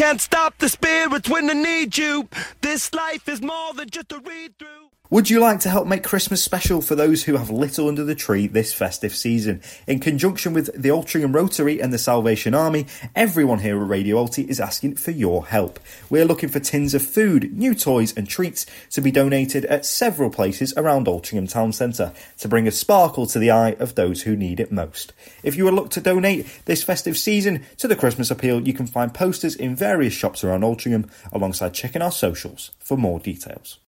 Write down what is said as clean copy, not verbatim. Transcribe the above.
Can't stop the spirits when they need you. This life is more than just a read-through. Would you like to help make Christmas special for those who have little under the tree this festive season? In conjunction with the Altrincham Rotary and the Salvation Army, everyone here at Radio Alti is asking for your help. We're looking for tins of food, new toys and treats to be donated at several places around Altrincham Town Centre to bring a sparkle to the eye of those who need it most. If you would look to donate this festive season to the Christmas appeal, you can find posters in various shops around Altrincham alongside checking our socials for more details.